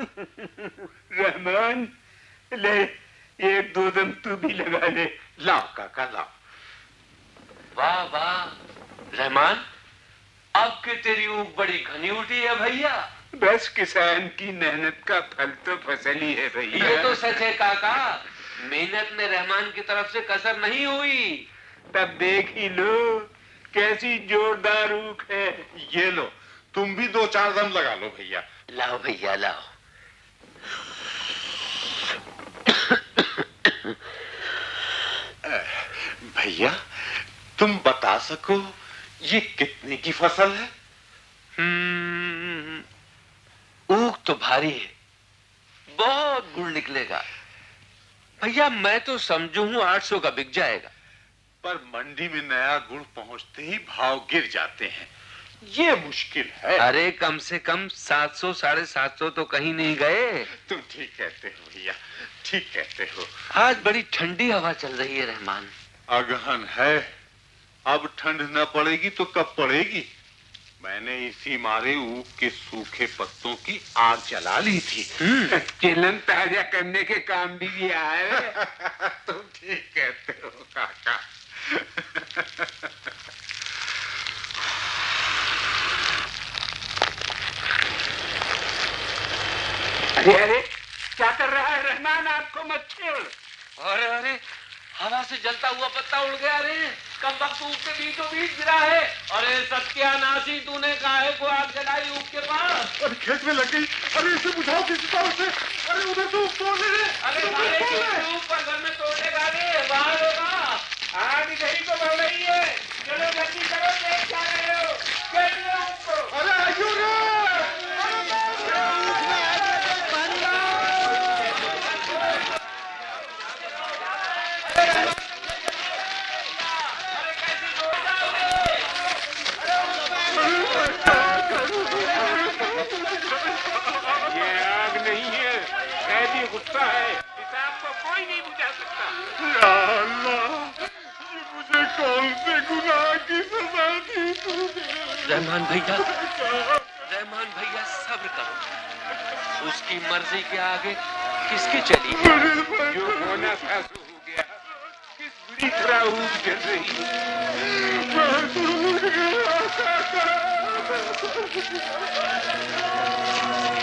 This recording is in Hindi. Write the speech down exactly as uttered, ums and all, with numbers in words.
रहमान, ले एक दो दम तू भी लगा ले। लाओ काका लाओ। वाह वाह रहमान, अब के तेरी ऊख बड़ी घनी उठी है भैया। बस किसान की मेहनत का फल तो फसल ही है भैया। ये तो सच है काका, मेहनत में रहमान की तरफ से कसर नहीं हुई। तब देख ही लो कैसी जोरदार ऊख है। ये लो, तुम भी दो चार दम लगा लो भैया। लाओ भैया लाओ। भैया तुम बता सको ये कितने की फसल है? हम्म, ऊख तो भारी है, बहुत गुड़ निकलेगा भैया। मैं तो समझू हूं आठ सौ का बिक जाएगा। पर मंडी में नया गुड़ पहुंचते ही भाव गिर जाते हैं, ये मुश्किल है। अरे कम से कम सात सौ साढ़े सात सौ तो कहीं नहीं गए। तुम ठीक कहते हो भैया, ठीक कहते हो। आज बड़ी ठंडी हवा चल रही है रहमान। अगहन है, अब ठंड न पड़ेगी तो कब पड़ेगी। मैंने इसी मारे ऊख के सूखे पत्तों की आग जला ली थी। चिलन ताजा करने के काम भी किया है। तुम ठीक कहते हो काका। अरे अरे क्या कर रहा है रहमान, आपको मत छोड़। अरे अरे हवा से जलता हुआ पत्ता उड़ गया रे, कम वक्त ऊख के बीचों बीच गिरा है। अरे सत्यानाशी, तूने काहे को आग जलाई ऊख के पास? अरे खेत में लग गई। अरे इसे बुझाओ किसी तरह से। अरे उधर तो ऊख तोड़ ले। अरे सारे ऊख पर घर में तोड़ेगा रे, बाहर होगा। आग इधर को बढ़ रही है, चलो जल्दी करो, देख क्या रहे हो। कैसे ऊख को? अरे आइयो रे। गुस्सा है, इस आग को कोई नहीं बुझा सकता। या अल्लाह, ये मुझे कौन से गुनाह की सजा दी तूने? रहमान भैया, रहमान भैया सब्र करो, उसकी मर्जी के आगे किसकी चली है? जो होना था सो हो गया। किस बुरी तरह ऊख जल रही है।